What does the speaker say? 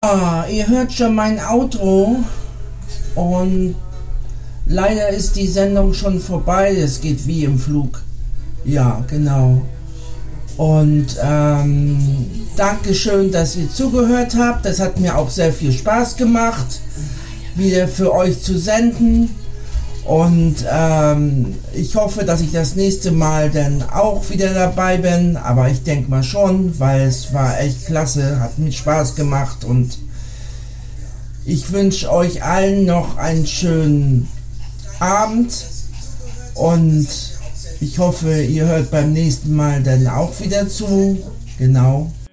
Ihr hört schon mein Outro und leider ist die Sendung schon vorbei. Es geht wie im Flug. Ja, genau. Und Dankeschön, dass ihr zugehört habt. Das hat mir auch sehr viel Spaß gemacht, wieder für euch zu senden. Und ich hoffe, dass ich das nächste Mal dann auch wieder dabei bin. Aber ich denke mal schon, weil es war echt klasse, hat mir Spaß gemacht. Und ich wünsche euch allen noch einen schönen Abend. Und ich hoffe, ihr hört beim nächsten Mal dann auch wieder zu. Genau.